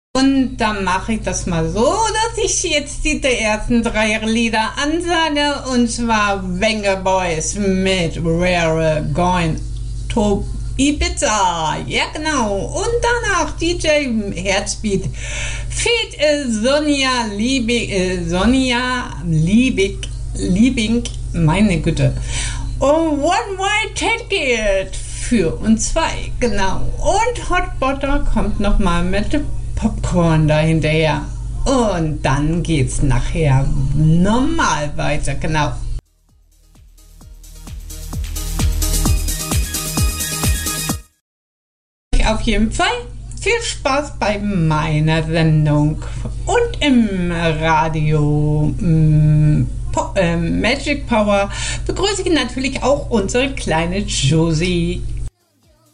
Und dann mache ich das mal so, dass ich jetzt die ersten 3 Lieder ansage. Und zwar Venga Boys mit We're Going to Ibiza. Ja, genau. Und danach DJ Herzbeat. Feed Sonja Liebing, meine Güte. Und One Way Take It für uns zwei, genau. Und Hot Butter kommt nochmal mit Popcorn dahinterher. Und dann geht's nachher normal weiter, genau. Auf jeden Fall viel Spaß bei meiner Sendung und im Radio Magic Power begrüße ich natürlich auch unsere kleine Josie.